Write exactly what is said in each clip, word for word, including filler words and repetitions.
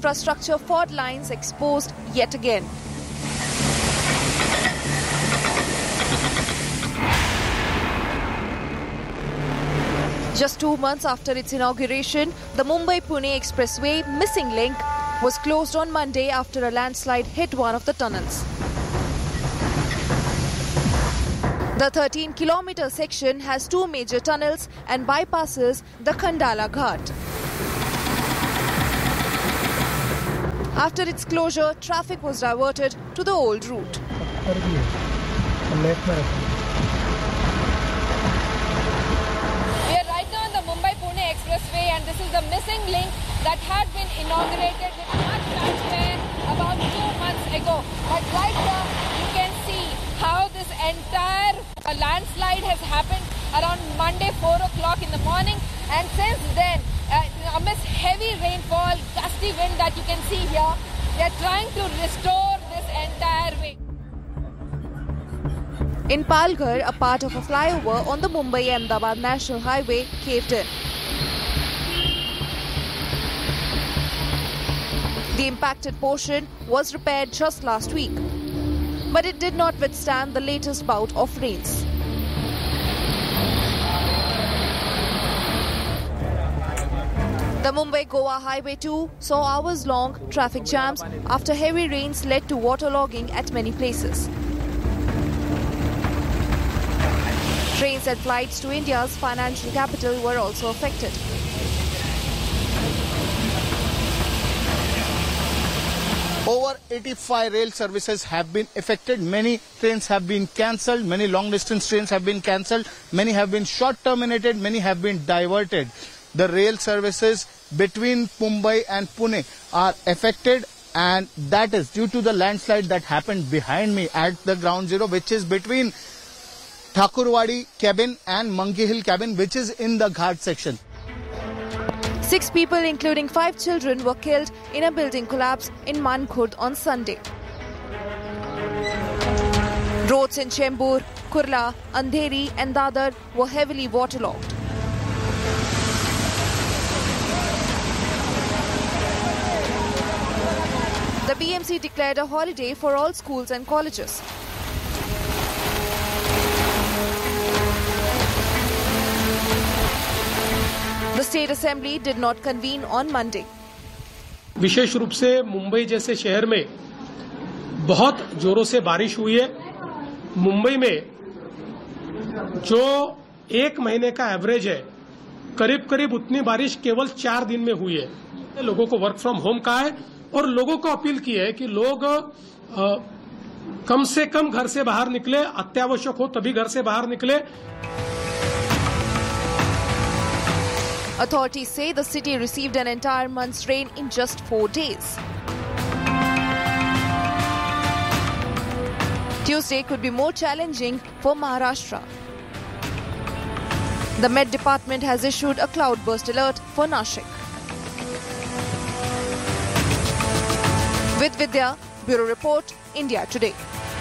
infrastructure fault lines exposed yet again. Just two months after its inauguration, the Mumbai-Pune Expressway missing link was closed on Monday after a landslide hit one of the tunnels. The thirteen kilometer section has two major tunnels and bypasses the Khandala Ghat. After its closure, traffic was diverted to the old route. We are right now on the Mumbai-Pune Expressway, and this is the missing link that had been inaugurated with much fanfare about two months ago. But right now, you can see how this entire uh, landslide has happened around Monday four o'clock in the morning, and since then, uh, amidst heavy rainfall, gusty wind that you can see here, they are trying to restore this entire way. In Palghar, a part of a flyover on the Mumbai-Ahmedabad National Highway caved in. The impacted portion was repaired just last week, but it did not withstand the latest bout of rains. The Mumbai-Goa Highway two saw hours-long traffic jams after heavy rains led to waterlogging at many places. Trains and flights to India's financial capital were also affected. Over eighty-five rail services have been affected. Many trains have been cancelled. Many long-distance trains have been cancelled. Many have been short-terminated. Many have been diverted. The rail services between Mumbai and Pune are affected, and that is due to the landslide that happened behind me at the ground zero, which is between Thakurwadi cabin and Monkey Hill cabin, which is in the Ghat section. Six people, including five children, were killed in a building collapse in Mankhurd on Sunday. Roads in Chembur, Kurla, Andheri and Dadar were heavily waterlogged. The B M C declared a holiday for all schools and colleges. The State Assembly did not convene on Monday. विशेष रूप से मुंबई जैसे शहर में बहुत जोरों से बारिश हुई है। मुंबई में जो एक महीने का एवरेज है, करीब करीब उतनी बारिश केवल चार दिन में हुई है। लोगों को वर्क फ्रॉम होम कहा है और लोगों को अपील की है कि लोग आ, कम से कम घर से बाहर निकले, अत्यावश्यक हो तभी घर से बाहर निकले। Authorities say the city received an entire month's rain in just four days. Tuesday could be more challenging for Maharashtra. The Met Department has issued a cloudburst alert for Nashik. With Vidya, Bureau Report, India Today.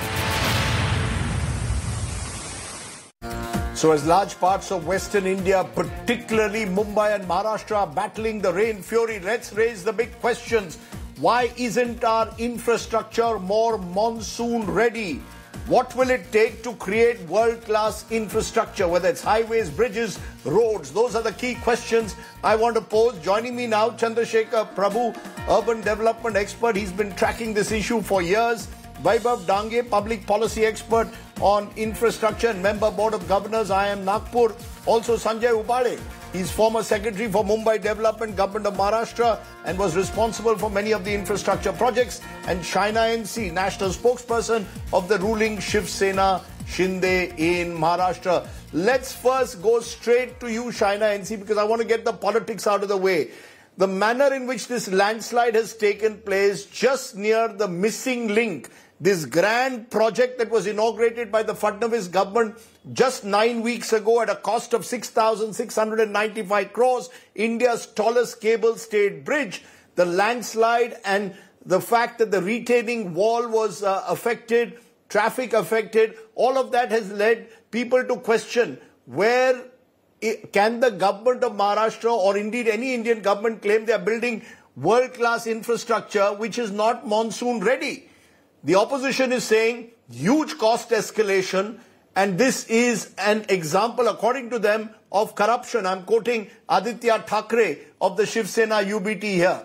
So as large parts of Western India, particularly Mumbai and Maharashtra, are battling the rain fury, let's raise the big questions. Why isn't our infrastructure more monsoon ready? What will it take to create world-class infrastructure, whether it's highways, bridges, roads? Those are the key questions I want to pose. Joining me now, Chandrasekhar Prabhu, urban development expert. He's been tracking this issue for years. Vaibhav Dange, public policy expert on infrastructure and member board of governors, I I M Nagpur. Also Sanjay Upade, he's former secretary for Mumbai Development, government of Maharashtra, and was responsible for many of the infrastructure projects. And Shaina N C, national spokesperson of the ruling Shiv Sena Shinde in Maharashtra. Let's first go straight to you, Shaina N C, because I want to get the politics out of the way. The manner in which this landslide has taken place just near the missing link, this grand project that was inaugurated by the Fadnavis government just nine weeks ago at a cost of six thousand six hundred ninety-five crores, India's tallest cable-stayed bridge, the landslide and the fact that the retaining wall was uh, affected, traffic affected, all of that has led people to question where can the government of Maharashtra or indeed any Indian government claim they are building world-class infrastructure which is not monsoon ready. The opposition is saying huge cost escalation, and this is an example, according to them, of corruption. I'm quoting Aditya Thackeray of the Shiv Sena U B T here.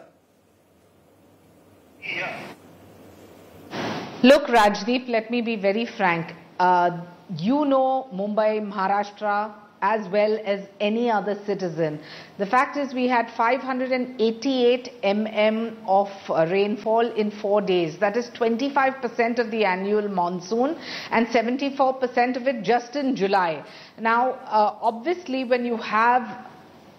Look, Rajdeep, let me be very frank. Uh, you know Mumbai, Maharashtra, as well as any other citizen. The fact is we had five hundred eighty-eight millimeters of uh, rainfall in four days. That is twenty-five percent of the annual monsoon and seventy-four percent of it just in July. Now, uh, obviously, when you have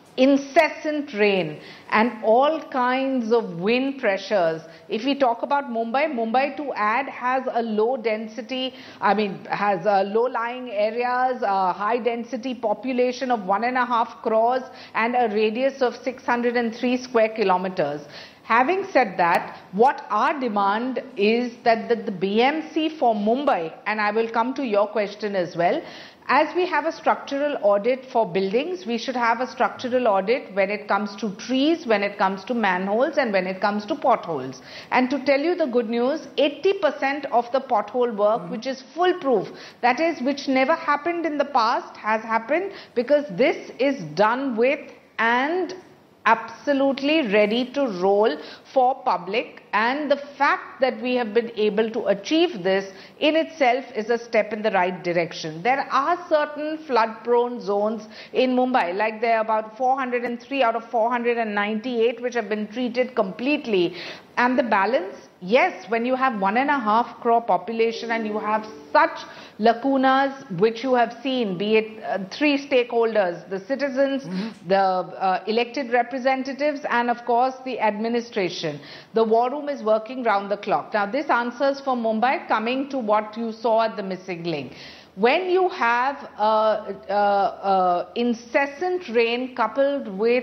incessant rain and all kinds of wind pressures. If we talk about Mumbai, Mumbai to add has a low density, I mean has a low lying areas, a high density population of one and a half crores and a radius of six hundred three square kilometers. Having said that, what our demand is that the, the B M C for Mumbai, and I will come to your question as well, as we have a structural audit for buildings, we should have a structural audit when it comes to trees, when it comes to manholes, and when it comes to potholes. And to tell you the good news, eighty percent of the pothole work, mm-hmm. which is foolproof, that is, which never happened in the past, has happened because this is done with and absolutely ready to roll for public, and the fact that we have been able to achieve this in itself is a step in the right direction. There are certain flood prone zones in Mumbai, like there are about four hundred three out of four hundred ninety-eight which have been treated completely, and the balance, yes, when you have one and a half crore population and you have such lacunas which you have seen, be it uh, three stakeholders, the citizens, mm-hmm. the uh, elected representatives, and of course the administration. The war room is working round the clock. Now this answers for Mumbai, coming to what you saw at the missing link. When you have uh, uh, uh, incessant rain coupled with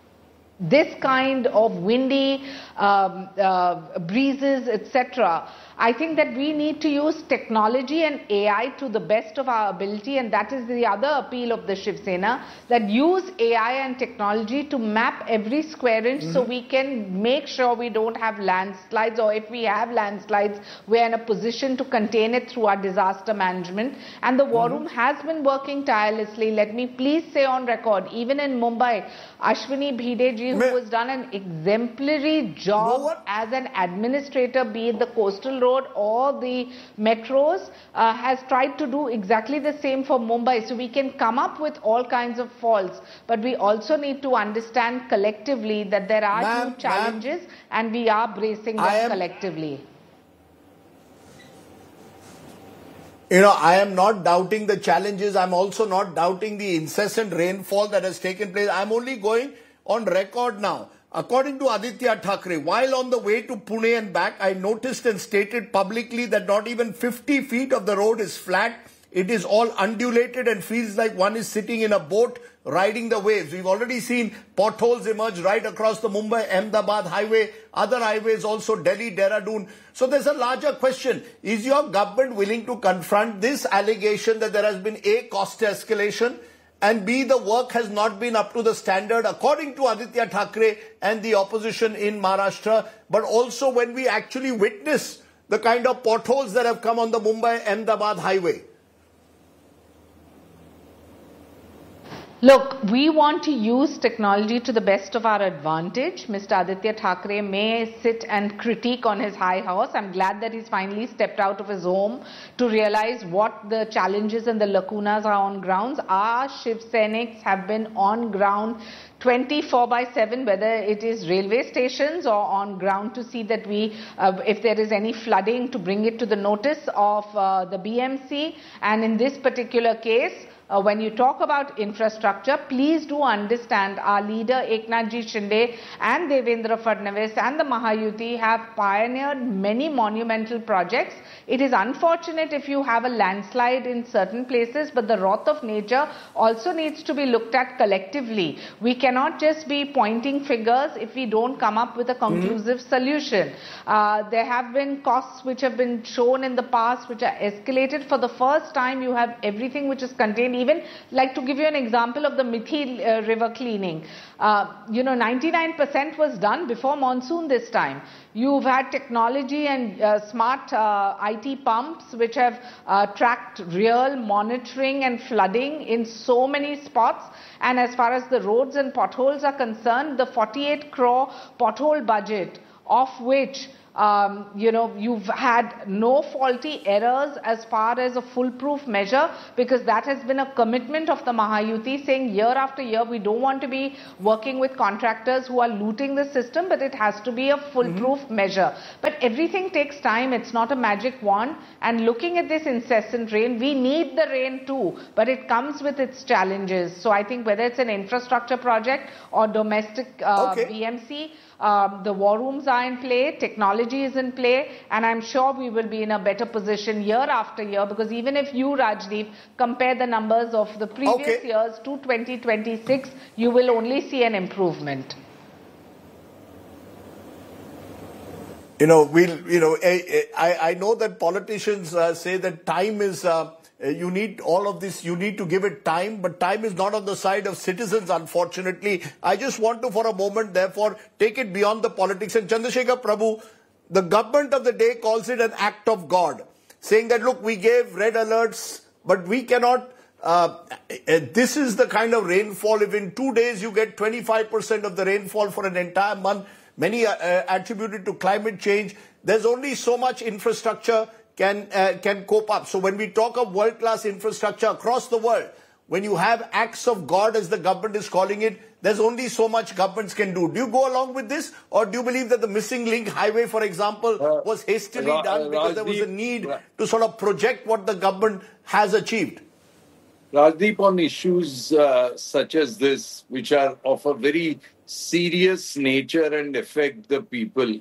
this kind of windy um, uh, breezes, et cetera, I think that we need to use technology and A I to the best of our ability, and that is the other appeal of the Shiv Sena, that use A I and technology to map every square inch, mm-hmm. so we can make sure we don't have landslides, or if we have landslides, we're in a position to contain it through our disaster management. And the War Room mm-hmm. has been working tirelessly. Let me please say on record, even in Mumbai, Ashwini Bhideji, who has done an exemplary job no, as an administrator, be it the coastal road or the metros, uh, has tried to do exactly the same for Mumbai. So we can come up with all kinds of faults, but we also need to understand collectively that there are huge challenges and we are bracing them am, collectively. You know, I am not doubting the challenges. I'm also not doubting the incessant rainfall that has taken place. I'm only going on record now. According to Aditya Thackeray, while on the way to Pune and back, I noticed and stated publicly that not even fifty feet of the road is flat. It is all undulated and feels like one is sitting in a boat riding the waves. We've already seen potholes emerge right across the Mumbai-Ahmedabad highway, other highways also, Delhi-Dehradun. So there's a larger question. Is your government willing to confront this allegation that there has been A, cost escalation, and B, the work has not been up to the standard according to Aditya Thackeray and the opposition in Maharashtra, but also when we actually witness the kind of potholes that have come on the Mumbai-Ahmedabad highway? Look, we want to use technology to the best of our advantage. Mister Aditya Thackeray may sit and critique on his high horse. I'm glad that he's finally stepped out of his home to realize what the challenges and the lacunas are on grounds. Our Shiv Senics have been on ground twenty-four by seven, whether it is railway stations or on ground, to see that we, uh, if there is any flooding, to bring it to the notice of uh, the B M C. And in this particular case, Uh, when you talk about infrastructure, please do understand our leader Eknath Ji Shinde and Devendra Fadnavis and the Mahayuti have pioneered many monumental projects. It is unfortunate if you have a landslide in certain places, but the wrath of nature also needs to be looked at collectively. We cannot just be pointing fingers if we don't come up with a conclusive mm-hmm. solution. Uh, there have been costs which have been shown in the past which are escalated. For the first time, you have everything which is contained even like to give you an example of the Mithi uh, river cleaning, uh, you know, ninety-nine percent was done before monsoon this time. You've had technology and uh, smart uh, I T pumps which have uh, tracked real monitoring and flooding in so many spots. And as far as the roads and potholes are concerned, the forty-eight crore pothole budget, of which Um, you know, you've had no faulty errors as far as a foolproof measure, because that has been a commitment of the Mahayuti, saying year after year we don't want to be working with contractors who are looting the system, but it has to be a foolproof mm-hmm. measure. But everything takes time. It's not a magic wand. And looking at this incessant rain, we need the rain too, but it comes with its challenges. So I think whether it's an infrastructure project or domestic uh, okay. B M C, Um, the war rooms are in play, technology is in play, and I'm sure we will be in a better position year after year, because even if you, Rajdeep, compare the numbers of the previous okay. years to twenty twenty-six, you will only see an improvement. You know, we'll, you know, I, I know that politicians uh, say that time is, uh, you need all of this, you need to give it time, but time is not on the side of citizens, unfortunately. I just want to, for a moment, therefore, take it beyond the politics. And Chandrasekhar Prabhu, the government of the day calls it an act of God, saying that, look, we gave red alerts, but we cannot, uh, this is the kind of rainfall. If in two days you get twenty-five percent of the rainfall for an entire month, many uh, attributed to climate change, there's only so much infrastructure can uh, can cope up. So when we talk of world-class infrastructure across the world, when you have acts of God, as the government is calling it, there's only so much governments can do. Do you go along with this, or do you believe that the missing link highway, for example, uh, was hastily uh, done because Rajdeep, there was a need uh, to sort of project what the government has achieved? Rajdeep, on issues uh, such as this, which are of a very serious nature and affect the people,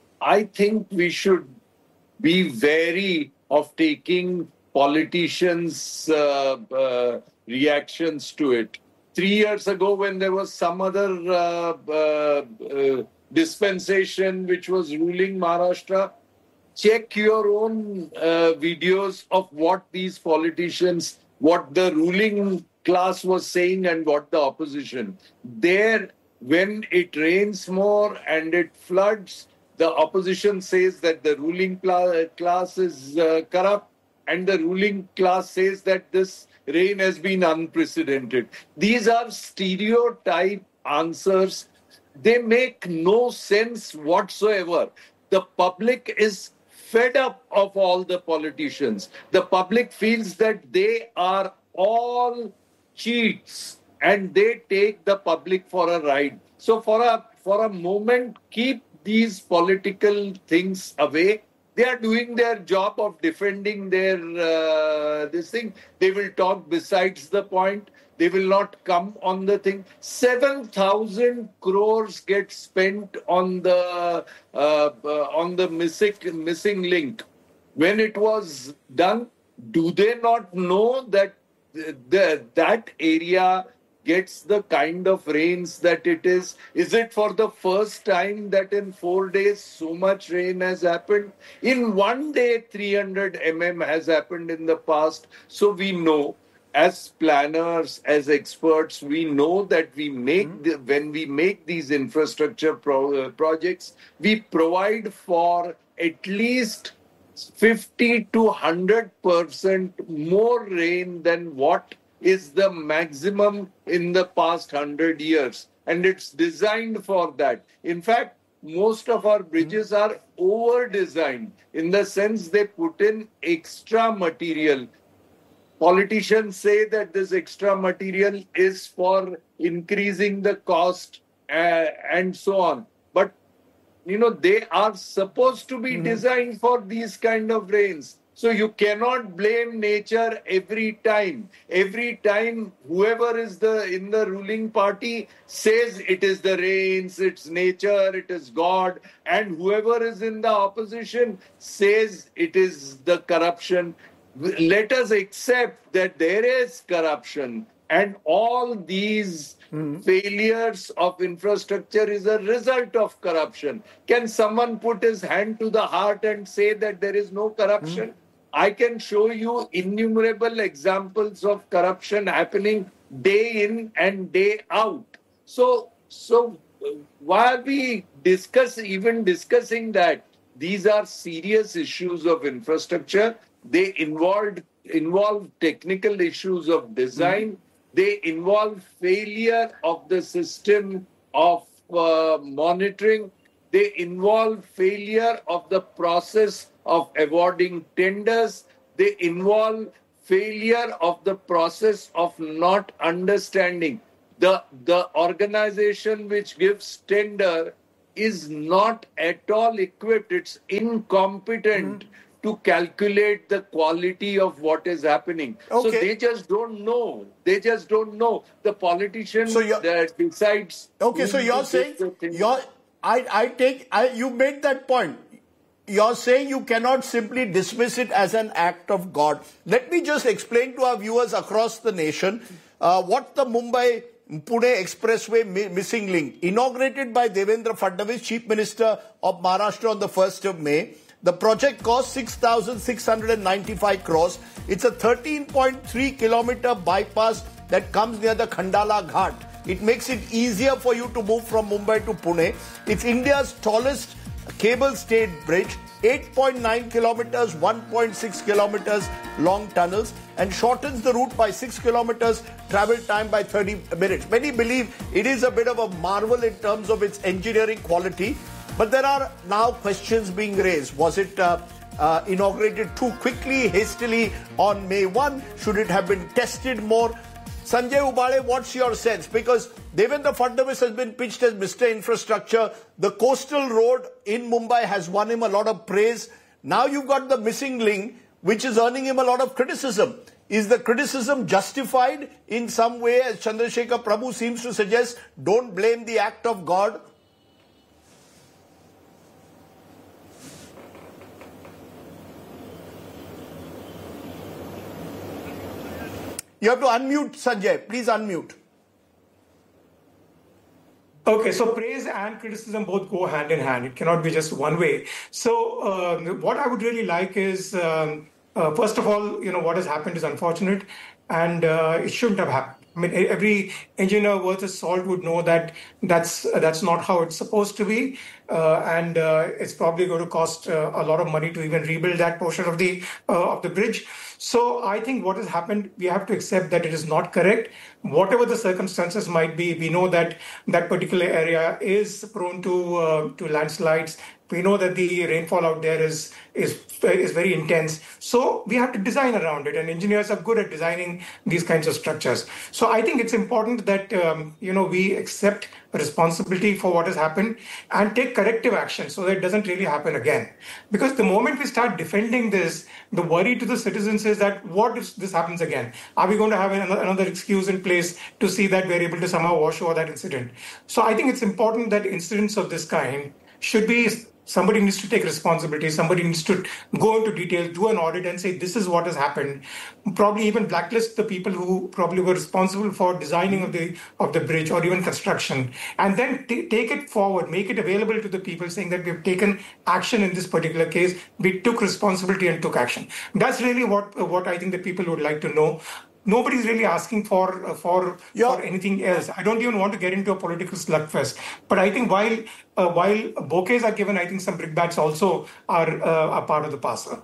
I think we should be wary of taking politicians' uh, uh, reactions to it. Three years ago, when there was some other uh, uh, uh, dispensation which was ruling Maharashtra, check your own uh, videos of what these politicians, what the ruling class was saying and what the opposition. There, when it rains more and it floods, the opposition says that the ruling class is uh, corrupt, and the ruling class says that this rain has been unprecedented. These are stereotype answers. They make no sense whatsoever. The public is fed up of all the politicians. The public feels that they are all cheats and they take the public for a ride. So for a, for a moment, keep these political things away. They are doing their job of defending their uh, this thing. They will talk besides the point. They will not come on the thing. seven thousand crores get spent on the uh, uh, on the missing missing link. When it was done, do they not know that the, the that area gets the kind of rains that it is? Is it for the first time that in four days so much rain has happened? In one day, three hundred millimeters has happened in the past. So we know, as planners, as experts, we know that we make the, when we make these infrastructure pro, uh, projects, we provide for at least fifty to one hundred percent more rain than what is the maximum in the past hundred years. And it's designed for that. In fact, most of our bridges are over-designed in the sense they put in extra material. Politicians say that this extra material is for increasing the cost uh, and so on. But, you know, they are supposed to be mm-hmm. designed for these kind of rains. So you cannot blame nature every time. Every time whoever is the in the ruling party says it is the rains, it's nature, it is God, and whoever is in the opposition says it is the corruption. Let us accept that there is corruption, and all these mm-hmm. failures of infrastructure is a result of corruption. Can someone put his hand to the heart and say that there is no corruption? Mm-hmm. I can show you innumerable examples of corruption happening day in and day out. So, so why are we discuss even discussing that? These are serious issues of infrastructure. They involved involve technical issues of design. Mm-hmm. They involve failure of the system of uh, monitoring. They involve failure of the process of awarding tenders. They involve failure of the process of not understanding. The, the organization which gives tender is not at all equipped. It's incompetent mm-hmm. to calculate the quality of what is happening. Okay. So they just don't know. They just don't know. The politician so that decides. Okay, so you're saying, you're, I, I take, I, you made that point. You're saying you cannot simply dismiss it as an act of God. Let me just explain to our viewers across the nation uh, what the Mumbai Pune Expressway mi missing link, inaugurated by Devendra Fadnavis, Chief Minister of Maharashtra on the first of May. The project cost six thousand six hundred ninety-five crores. It's a thirteen point three kilometer bypass that comes near the Khandala Ghat. It makes it easier for you to move from Mumbai to Pune. It's India's tallest cable-stayed bridge, eight point nine kilometers, one point six kilometers long tunnels, and shortens the route by six kilometers, travel time by thirty minutes. Many believe it is a bit of a marvel in terms of its engineering quality, but there are now questions being raised. Was it uh, uh, inaugurated too quickly, hastily on May first? Should it have been tested more? Sanjay Ubale, what's your sense? Because Devendra Fadnavis has been pitched as Mister Infrastructure. The coastal road in Mumbai has won him a lot of praise. Now you've got the missing link, which is earning him a lot of criticism. Is the criticism justified in some way, as Chandrasekhar Prabhu seems to suggest? Don't blame the act of God. You have to unmute, Sanjay. Please unmute. Okay, so praise and criticism both go hand in hand. It cannot be just one way. So uh, what I would really like is, um, uh, first of all, you know, what has happened is unfortunate and uh, it shouldn't have happened. I mean, every engineer worth his salt would know that that's that's not how it's supposed to be, uh, and uh, it's probably going to cost uh, a lot of money to even rebuild that portion of the uh, of the bridge. So I think what has happened, we have to accept that it is not correct. Whatever the circumstances might be, we know that that particular area is prone to uh, to landslides. We know that the rainfall out there is is is very intense. So we have to design around it, and engineers are good at designing these kinds of structures. So I think it's important that um, you know we accept responsibility for what has happened and take corrective action so that it doesn't really happen again. Because the moment we start defending this, the worry to the citizens is that what if this happens again? Are we going to have another excuse in place to see that we're able to somehow wash over that incident? So I think it's important that incidents of this kind should be, somebody needs to take responsibility. Somebody needs to go into detail, do an audit and say, this is what has happened. Probably even blacklist the people who probably were responsible for designing of the of the bridge or even construction. And then t- take it forward, make it available to the people saying that we've taken action in this particular case. We took responsibility and took action. That's really what, what I think the people would like to know. Nobody's really asking for uh, for yeah. for anything else. I don't even want to get into a political slugfest. But I think while uh, while bouquets are given, I think some brickbats also are uh, a part of the parcel.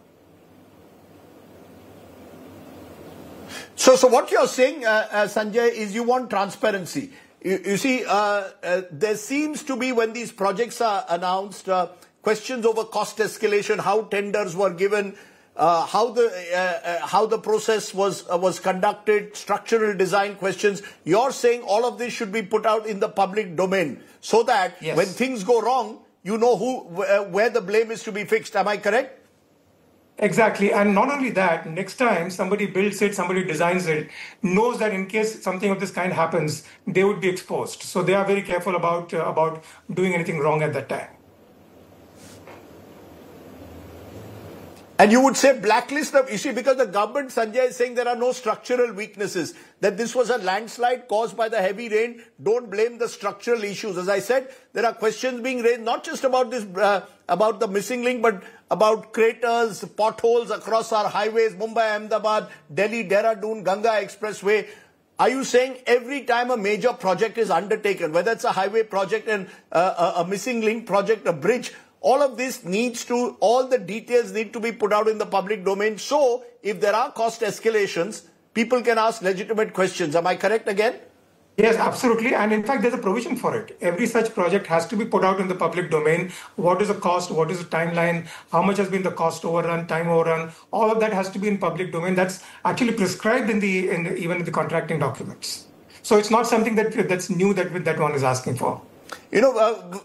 So, so what you're saying, uh, uh, Sanjay, is you want transparency. You, you see, uh, uh, there seems to be, when these projects are announced, uh, questions over cost escalation, how tenders were given. Uh, how the uh, uh, how the process was uh, was conducted, structural design questions. You're saying all of this should be put out in the public domain so that yes. when things go wrong, you know who uh, where the blame is to be fixed. Am I correct? Exactly. And not only that, next time somebody builds it, somebody designs it, knows that in case something of this kind happens, they would be exposed. So they are very careful about uh, about doing anything wrong at that time. And you would say blacklist the issue because the government, Sanjay, is saying there are no structural weaknesses, that this was a landslide caused by the heavy rain. Don't blame the structural issues. As I said, there are questions being raised, not just about this, uh, about the missing link, but about craters, potholes across our highways, Mumbai, Ahmedabad, Delhi, Dehradun, Ganga Expressway. Are you saying every time a major project is undertaken, whether it's a highway project and uh, a, a missing link project, a bridge, all of this needs to, all the details need to be put out in the public domain. So if there are cost escalations, people can ask legitimate questions. Am I correct again? Yes, absolutely. And in fact, there's a provision for it. Every such project has to be put out in the public domain. What is the cost? What is the timeline? How much has been the cost overrun, time overrun? All of that has to be in public domain. That's actually prescribed in the, in the even in the contracting documents. So it's not something that that's new that that one is asking for. You know, uh,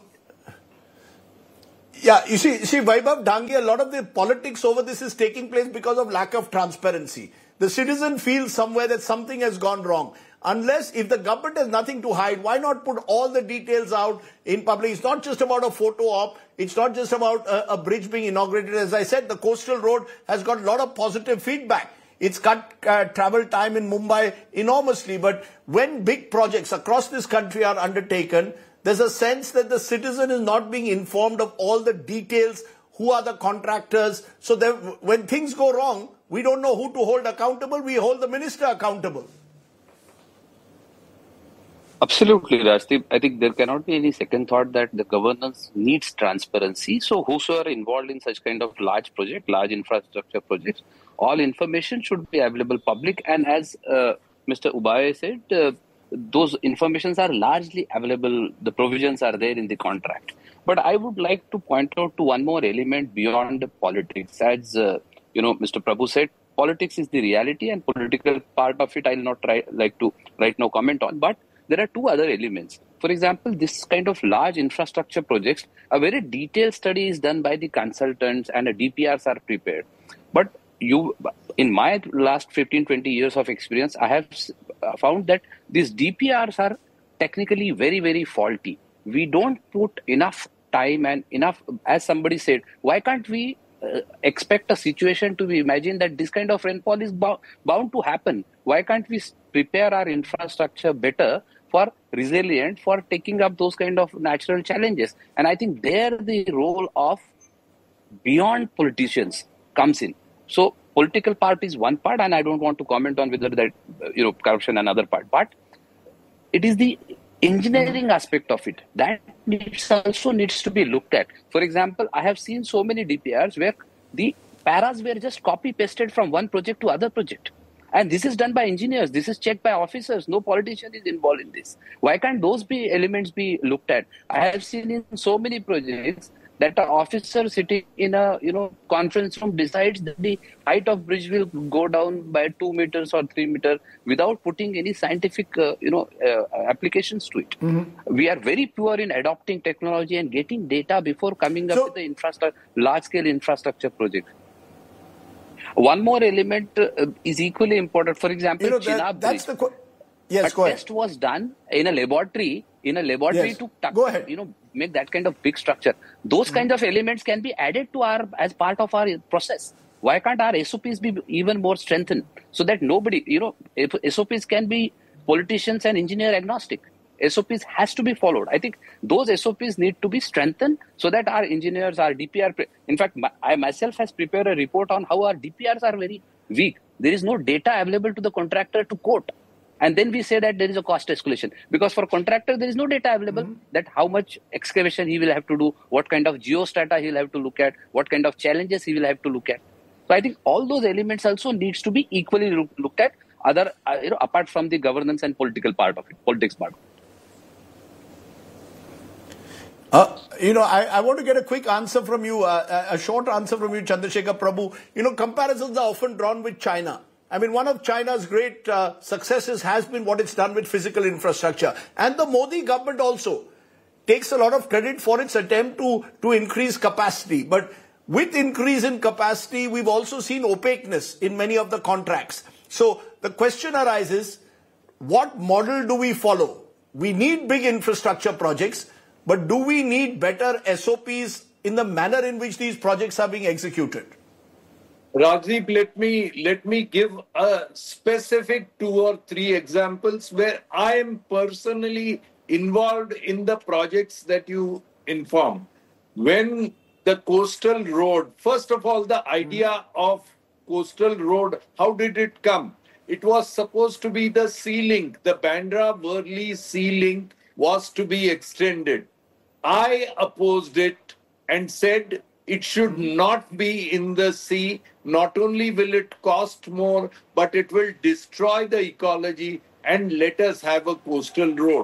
yeah, you see, see, Vaibhav Dhangi, a lot of the politics over this is taking place because of lack of transparency. The citizen feels somewhere that something has gone wrong. Unless, if the government has nothing to hide, why not put all the details out in public? It's not just about a photo op. It's not just about a, a bridge being inaugurated. As I said, the coastal road has got a lot of positive feedback. It's cut uh, travel time in Mumbai enormously. But when big projects across this country are undertaken, there's a sense that the citizen is not being informed of all the details, who are the contractors. So that when things go wrong, we don't know who to hold accountable. We hold the minister accountable. Absolutely, Rajdeep. I think there cannot be any second thought that the governance needs transparency. So whosoever involved in such kind of large project, large infrastructure projects, all information should be available public. And as uh, Mister Ubaye said, uh, those informations are largely available. The provisions are there in the contract. But I would like to point out to one more element beyond politics. As uh, you know, Mister Prabhu said, politics is the reality, and political part of it I will not try like to right now comment on. But there are two other elements. For example, this kind of large infrastructure projects, a very detailed study is done by the consultants and the D P Rs are prepared. But you, in my last fifteen, twenty years of experience, I have found that these D P Rs are technically very, very faulty. We don't put enough time and enough, as somebody said, why can't we uh, expect a situation to be imagined that this kind of rainfall is bo- bound to happen? Why can't we prepare our infrastructure better for resilient, for taking up those kind of natural challenges? And I think there the role of beyond politicians comes in. So political part is one part, and I don't want to comment on whether that, you know, corruption another part, but it is the engineering aspect of it that needs also needs to be looked at. For example, I have seen so many D P Rs where the paras were just copy pasted from one project to other project. And this is done by engineers. This is checked by officers. No politician is involved in this. Why can't those be elements be looked at? I have seen in so many projects that an officer sitting in a you know conference room decides that the height of bridge will go down by two meters or three meters without putting any scientific uh, you know uh, applications to it. Mm-hmm. We are very poor in adopting technology and getting data before coming up so, with the infrastructure, large scale infrastructure project. One more element uh, is equally important. For example, you know, that, Chenab that's Bridge. The qu- yes, a go ahead. test was done in a laboratory, in a laboratory yes. to tuck, go ahead. you know, make that kind of big structure. Those mm-hmm. kind of elements can be added to our as part of our process. Why can't our S O Ps be even more strengthened so that nobody, you know, S O Ps can be politicians and engineer agnostic. S O Ps has to be followed. I think those S O Ps need to be strengthened so that our engineers, our D P R, in fact, I myself has prepared a report on how our D P Rs are very weak. There is no data available to the contractor to quote. And then we say that there is a cost escalation. Because for contractor, there is no data available mm-hmm. that how much excavation he will have to do, what kind of geostrata he will have to look at, what kind of challenges he will have to look at. So I think all those elements also needs to be equally look, looked at, other uh, you know, apart from the governance and political part of it, politics part of it. Uh, you know, I, I want to get a quick answer from you, uh, a short answer from you, Chandrasekhar Prabhu. You know, comparisons are often drawn with China. I mean, one of China's great uh, successes has been what it's done with physical infrastructure. And the Modi government also takes a lot of credit for its attempt to, to increase capacity. But with increase in capacity, we've also seen opaqueness in many of the contracts. So the question arises, what model do we follow? We need big infrastructure projects, but do we need better S O Ps in the manner in which these projects are being executed? Rajdeep, let me let me give a specific two or three examples where I am personally involved in the projects that you inform. When the coastal road, first of all, the idea of coastal road, how did it come? It was supposed to be the sea link, the Bandra-Worli sea link was to be extended. I opposed it and said it should not be in the sea. Not only will it cost more, but it will destroy the ecology, and let us have a coastal road.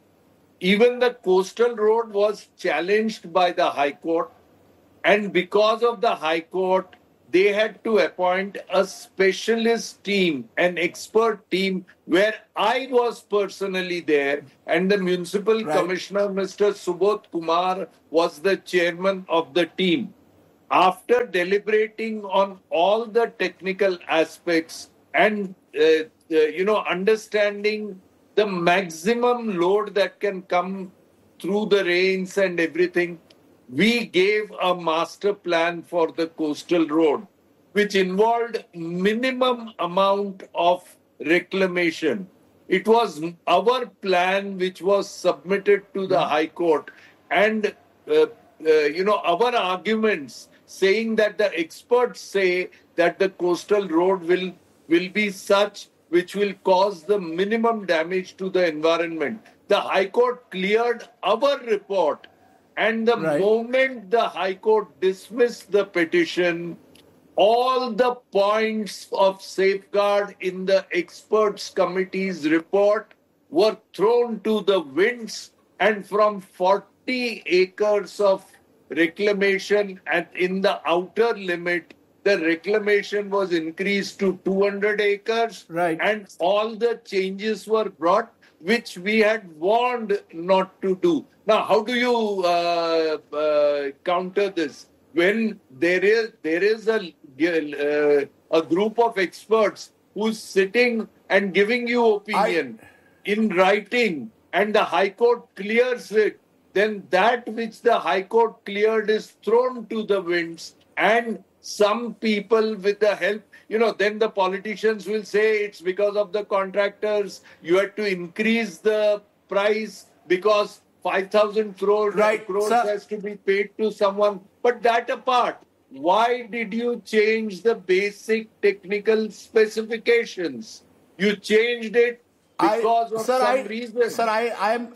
Even the coastal road was challenged by the High Court, and because of the High Court, they had to appoint a specialist team, an expert team, where I was personally there, and the municipal Right. commissioner, Mister Subodh Kumar, was the chairman of the team. After deliberating on all the technical aspects and uh, uh, you know understanding the maximum load that can come through the rains and everything, we gave a master plan for the coastal road, which involved minimum amount of reclamation. It was our plan which was submitted to the High Court, and uh, uh, you know our arguments saying that the experts say that the coastal road will will be such which will cause the minimum damage to the environment. The High Court cleared our report. And the Right. moment the High Court dismissed the petition, all the points of safeguard in the experts committee's report were thrown to the winds, and from forty acres of reclamation and in the outer limit, the reclamation was increased to two hundred acres. Right. And all the changes were brought, which we had warned not to do. Now, how do you uh, uh, counter this? When there is there is a uh, a group of experts who's sitting and giving you opinion in writing, and the High Court clears it, then that which the High Court cleared is thrown to the winds, and some people with the help, you know, then the politicians will say it's because of the contractors, you had to increase the price because five thousand crores, Right, crores sir. has to be paid to someone. But that apart, why did you change the basic technical specifications? You changed it because I, of sir, some I, reason. Sir, I, I am.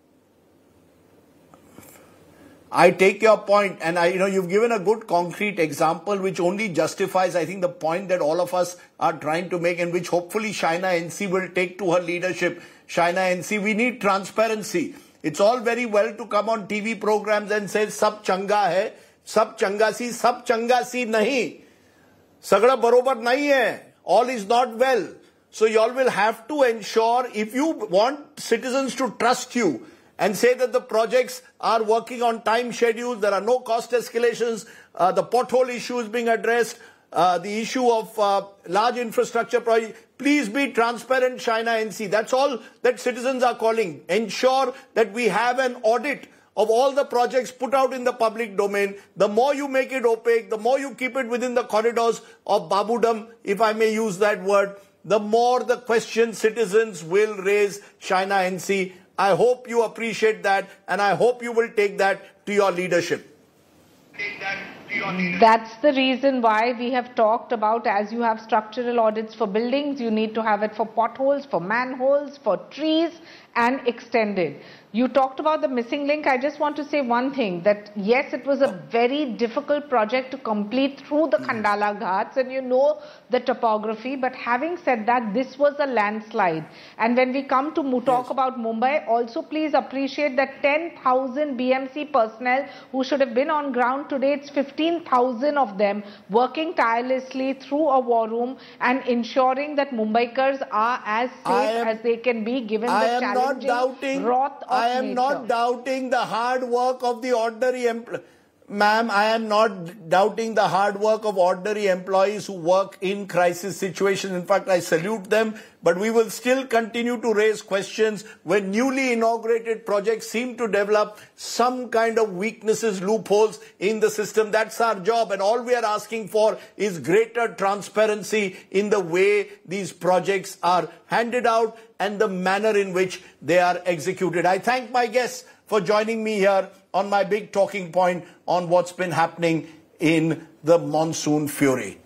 I take your point, and I, you know, you've given a good concrete example which only justifies, I think, the point that all of us are trying to make, and which hopefully Shaina N C will take to her leadership. Shaina N C, we need transparency. It's all very well to come on T V programs and say, "Sab changa hai, sab changa si, sab changa si nahi. Sagda barobar nahi hai. All is not well." So you all will have to ensure, if you want citizens to trust you and say that the projects are working on time schedules, there are no cost escalations, uh, the pothole issue is being addressed, uh, the issue of uh, large infrastructure projects, please be transparent, Shaina N C. That's all that citizens are calling. Ensure that we have an audit of all the projects put out in the public domain. The more you make it opaque, the more you keep it within the corridors of Babudam, if I may use that word, the more the question citizens will raise, Shaina N C. I hope you appreciate that, and I hope you will take that to your leadership. That's the reason why we have talked about, as you have structural audits for buildings, you need to have it for potholes, for manholes, for trees, and extended. You talked about the missing link. I just want to say one thing, that yes, it was a very difficult project to complete through the Khandala Ghats, and you know the topography, but having said that, this was a landslide. And when we come to mo- talk about Mumbai, also please appreciate that ten thousand B M C personnel who should have been on ground today, it's fifteen thousand of them working tirelessly through a war room and ensuring that Mumbaikars are as safe I am- as they can be given I the am not challenging doubting, wrath of I am nature. not doubting the hard work of the ordinary employee. Ma'am, I am not doubting the hard work of ordinary employees who work in crisis situations. In fact, I salute them. But we will still continue to raise questions when newly inaugurated projects seem to develop some kind of weaknesses, loopholes in the system. That's our job. And all we are asking for is greater transparency in the way these projects are handed out and the manner in which they are executed. I thank my guests for joining me here on my big talking point on what's been happening in the monsoon fury.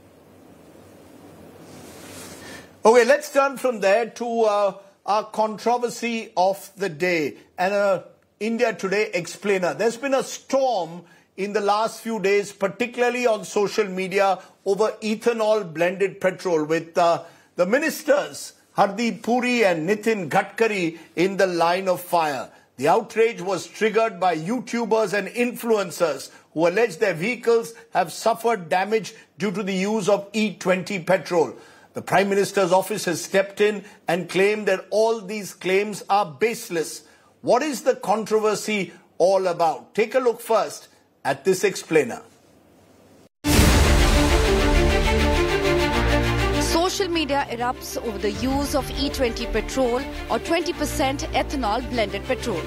Okay, let's turn from there to uh, our controversy of the day and a India Today explainer. There's been a storm in the last few days, particularly on social media, over ethanol blended petrol, with uh, the ministers Hardeep Puri and Nitin Gadkari in the line of fire. The outrage was triggered by YouTubers and influencers who allege their vehicles have suffered damage due to the use of E twenty petrol. The Prime Minister's office has stepped in and claimed that all these claims are baseless. What is the controversy all about? Take a look first at this explainer. Social media erupts over the use of E twenty petrol or twenty percent ethanol blended petrol.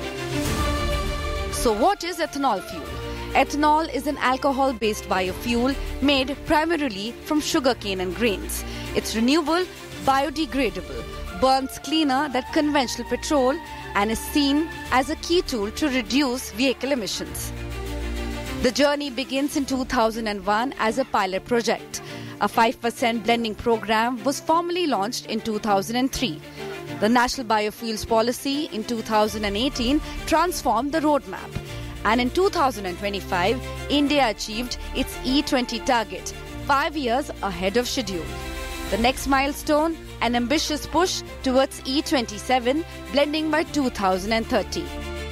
So what is ethanol fuel? Ethanol is an alcohol-based biofuel made primarily from sugarcane and grains. It's renewable, biodegradable, burns cleaner than conventional petrol, and is seen as a key tool to reduce vehicle emissions. The journey begins in two thousand one as a pilot project. A five percent blending program was formally launched in two thousand three. The National Biofuels Policy in two thousand eighteen transformed the roadmap. And in two thousand twenty-five, India achieved its E twenty target, five years ahead of schedule. The next milestone, an ambitious push towards E twenty-seven blending by two thousand thirty.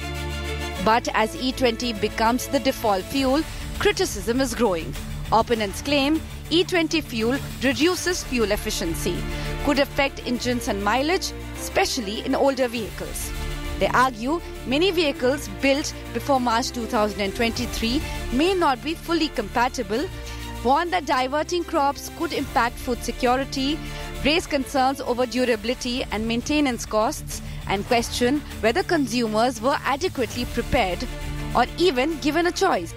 But as E twenty becomes the default fuel, criticism is growing. Opponents claim E twenty fuel reduces fuel efficiency, could affect engines and mileage, especially in older vehicles. They argue many vehicles built before March two thousand twenty-three may not be fully compatible, warn that diverting crops could impact food security, raise concerns over durability and maintenance costs, and question whether consumers were adequately prepared or even given a choice.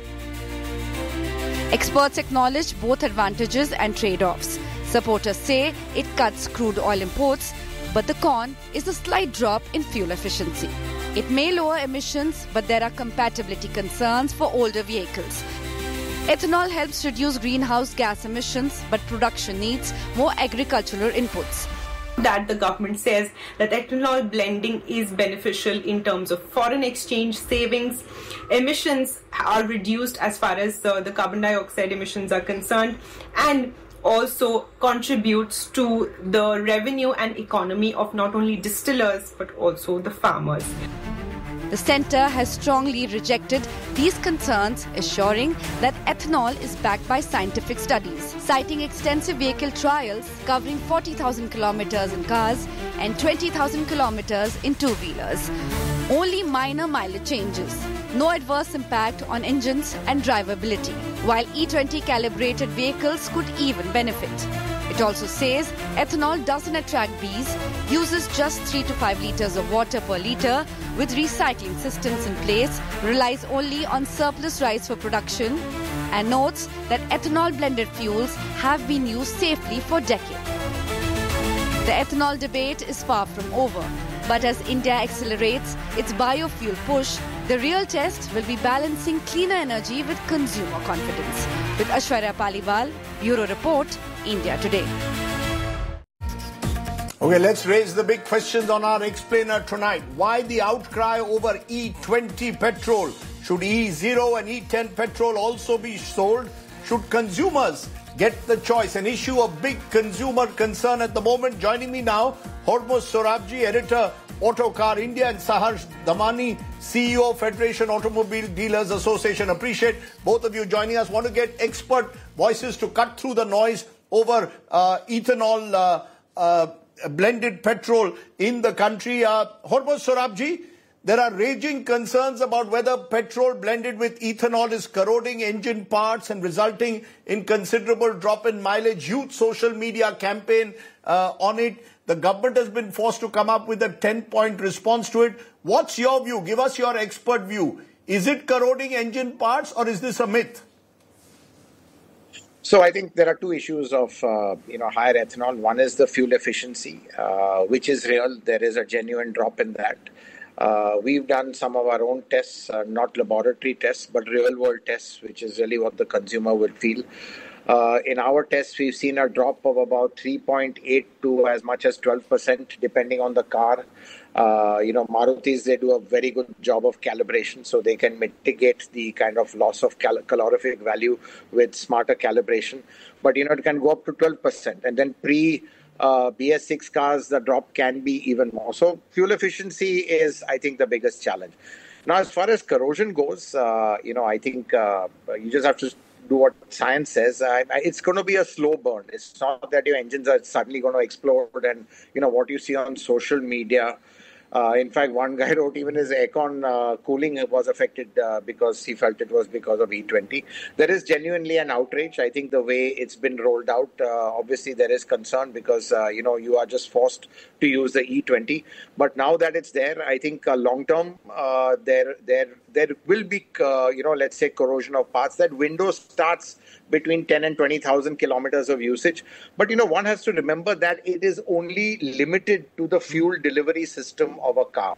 Experts acknowledge both advantages and trade-offs. Supporters say it cuts crude oil imports, but the con is a slight drop in fuel efficiency. It may lower emissions, but there are compatibility concerns for older vehicles. Ethanol helps reduce greenhouse gas emissions, but production needs more agricultural inputs. That the government says that ethanol blending is beneficial in terms of foreign exchange savings. Emissions are reduced as far as uh, the carbon dioxide emissions are concerned, and also contributes to the revenue and economy of not only distillers but also the farmers. The centre has strongly rejected these concerns, assuring that ethanol is backed by scientific studies, citing extensive vehicle trials covering forty thousand kilometres in cars and twenty thousand kilometres in two-wheelers. Only minor mileage changes, no adverse impact on engines and drivability, while E twenty calibrated vehicles could even benefit. It also says ethanol doesn't attract bees, uses just three to five litres of water per litre, with recycling systems in place, relies only on surplus rice for production, and notes that ethanol blended fuels have been used safely for decades. The ethanol debate is far from over, but as India accelerates its biofuel push, the real test will be balancing cleaner energy with consumer confidence. With Aishwarya Paliwal, Bureau Report, India Today. Okay, let's raise the big questions on our explainer tonight. Why the outcry over E twenty petrol? Should E zero and E ten petrol also be sold? Should consumers get the choice? An issue of big consumer concern at the moment. Joining me now, Hormuz Sorabji, editor, Autocar India, and Saharsh Damani, C E O, Federation Automobile Dealers Association. Appreciate both of you joining us. Want to get expert voices to cut through the noise over uh, ethanol uh, uh, blended petrol in the country. Uh, Hormuz Sorabji, there are raging concerns about whether petrol blended with ethanol is corroding engine parts and resulting in considerable drop in mileage. Huge social media campaign uh, on it. The government has been forced to come up with a ten-point response to it. What's your view? Give us your expert view. Is it corroding engine parts or is this a myth? So I think there are two issues of uh, you know higher ethanol. One is the fuel efficiency, uh, which is real. There is a genuine drop in that. Uh, we've done some of our own tests, uh, not laboratory tests, but real-world tests, which is really what the consumer will feel. Uh, in our tests, we've seen a drop of about three point eight to as much as twelve percent, depending on the car. Uh, you know, Marutis, they do a very good job of calibration, so they can mitigate the kind of loss of cal- calorific value with smarter calibration. But, you know, it can go up to twelve percent. And then pre uh, B S six cars, the drop can be even more. So fuel efficiency is, I think, the biggest challenge. Now, as far as corrosion goes, uh, you know, I think uh, you just have to do what science says. Uh, it's going to be a slow burn. It's not that your engines are suddenly going to explode and, you know, what you see on social media. Uh, in fact, one guy wrote even his aircon uh, cooling was affected uh, because he felt it was because of E twenty. There is genuinely an outrage. I think the way it's been rolled out, uh, obviously there is concern because, uh, you know, you are just forced to use the E twenty. But now that it's there, I think uh, long term, uh, there, there, there will be, uh, you know, let's say corrosion of parts. That window starts between ten and twenty thousand kilometers of usage. But, you know, one has to remember that it is only limited to the fuel delivery system of a car.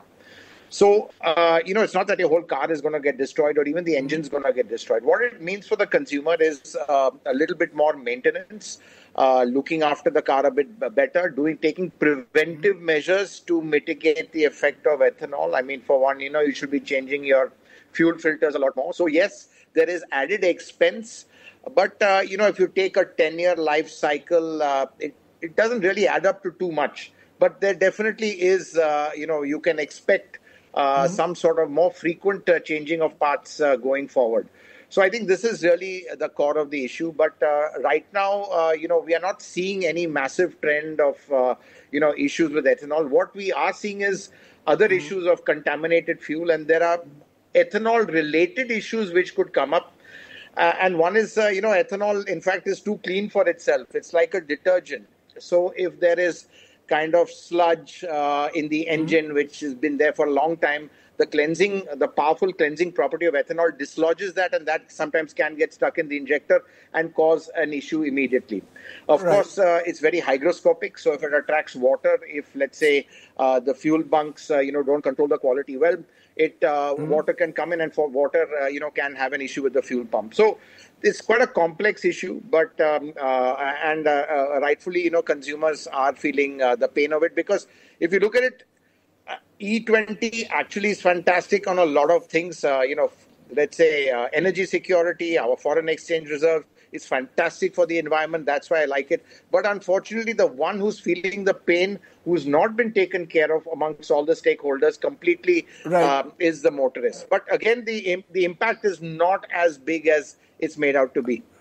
So, uh, you know, it's not that your whole car is going to get destroyed or even the engine's going to get destroyed. What it means for the consumer is uh, a little bit more maintenance, uh, looking after the car a bit better, doing taking preventive measures to mitigate the effect of ethanol. I mean, for one, you know, you should be changing your fuel filters a lot more. So, yes, there is added expense. But, uh, you know, if you take a ten-year life cycle, uh, it, it doesn't really add up to too much. But there definitely is, uh, you know, you can expect uh, mm-hmm. some sort of more frequent uh, changing of parts uh, going forward. So I think this is really the core of the issue. But uh, right now, uh, you know, we are not seeing any massive trend of, uh, you know, issues with ethanol. What we are seeing is other mm-hmm. issues of contaminated fuel. And there are ethanol-related issues which could come up. Uh, and one is, uh, you know, ethanol, in fact, is too clean for itself. It's like a detergent. So if there is kind of sludge uh, in the engine, mm-hmm. which has been there for a long time, the cleansing, the powerful cleansing property of ethanol dislodges that, and that sometimes can get stuck in the injector and cause an issue immediately. Of right. course, uh, it's very hygroscopic. So if it attracts water, if, let's say, uh, the fuel bunks, uh, you know, don't control the quality well, it uh, mm-hmm. water can come in, and for water, uh, you know, can have an issue with the fuel pump. So it's quite a complex issue, but um, uh, and uh, uh, rightfully, you know, consumers are feeling uh, the pain of it, because if you look at it, uh, E twenty actually is fantastic on a lot of things. Uh, you know, let's say uh, energy security, our foreign exchange reserve is fantastic for the environment. That's why I like it. But unfortunately, the one who's feeling the pain, who's not been taken care of amongst all the stakeholders completely, right. um, is the motorist. But again, the the impact is not as big as it's made out to be.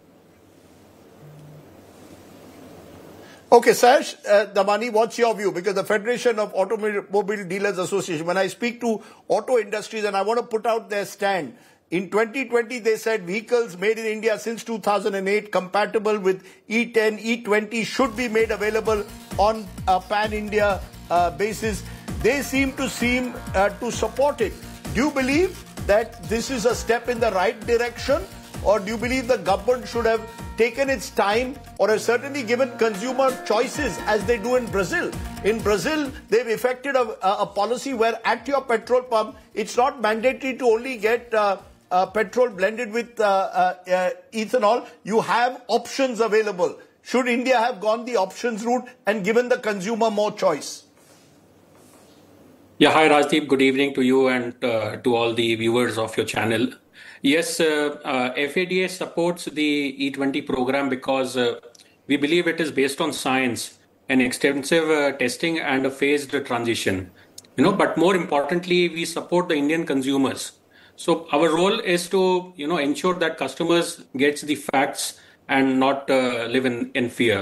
Okay, Sash uh, Damani, what's your view? Because the Federation of Automobile Dealers Association, when I speak to auto industries and I want to put out their stand, in twenty twenty, they said vehicles made in India since two thousand eight compatible with E ten, E twenty should be made available on a pan-India uh, basis. They seem to seem uh, to support it. Do you believe that this is a step in the right direction, or do you believe the government should have taken its time or has certainly given consumer choices as they do in Brazil? In Brazil, they've effected a, a policy where at your petrol pump, it's not mandatory to only get uh, Uh, petrol blended with uh, uh, uh, ethanol. You have options available. Should India have gone the options route and given the consumer more choice? Yeah, hi Rajdeep. Good evening to you and uh, to all the viewers of your channel. Yes, uh, uh, F A D A supports the E twenty program because uh, we believe it is based on science and extensive uh, testing and a phased transition. You know, but more importantly, we support the Indian consumers. So our role is to, you know, ensure that customers get the facts and not uh, live in, in fear.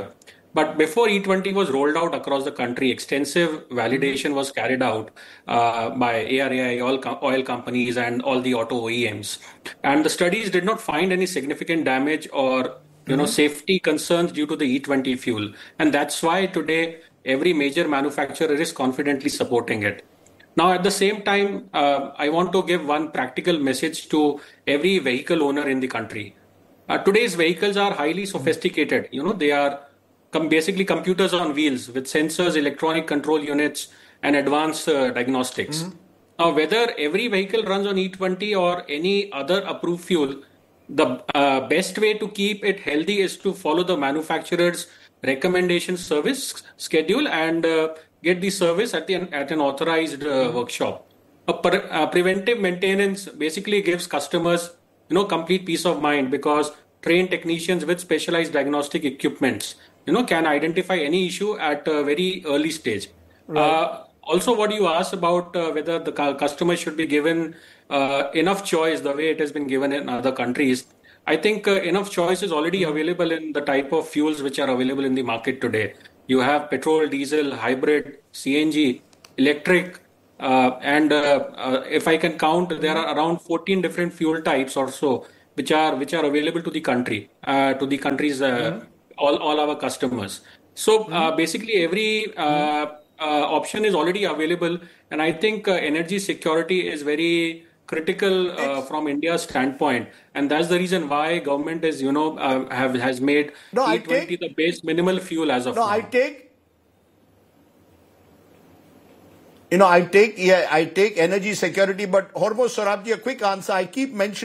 But before E twenty was rolled out across the country, extensive validation was carried out uh, by A R A I, oil, com- oil companies, and all the auto O E Ms. And the studies did not find any significant damage or you know safety concerns due to the E twenty fuel. And that's why today every major manufacturer is confidently supporting it. Now, at the same time, uh, I want to give one practical message to every vehicle owner in the country. Uh, today's vehicles are highly sophisticated. You know, they are com- basically computers on wheels with sensors, electronic control units, and advanced uh, diagnostics. Mm-hmm. Now, whether every vehicle runs on E twenty or any other approved fuel, the uh, best way to keep it healthy is to follow the manufacturer's recommendation service schedule and uh, get the service at the at an authorized uh, mm-hmm. workshop. A pre- uh, preventive maintenance basically gives customers, you know, complete peace of mind because trained technicians with specialized diagnostic equipments, you know, can identify any issue at a very early stage. Right. Uh, also, what you asked about uh, whether the customer should be given uh, enough choice the way it has been given in other countries. I think uh, enough choice is already available in the type of fuels which are available in the market today. You have petrol, diesel, hybrid, C N G, electric, uh, and uh, uh, if I can count, there are around fourteen different fuel types or so which are which are available to the country, uh, to the country's uh, mm-hmm. all all our customers. So mm-hmm. uh, basically, every uh, mm-hmm. uh, option is already available, and I think uh, energy security is very critical uh, from India's standpoint, and that's the reason why government is, you know, uh, have has made no, E twenty take, the base minimal fuel as of no, now. No, I take, you know, I take, yeah, I take energy security, but Hormoz Sorabji, a quick answer. I keep mentioning.